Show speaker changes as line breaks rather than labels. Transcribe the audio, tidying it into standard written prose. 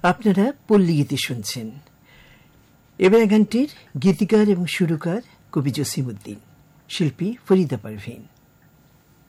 আপনারা পল্লীগীতি শুনছেন। এবার গানটির গীতিকার এবং সুরকার কবি জসিম উদ্দিন, শিল্পী ফরিদা পারভীন।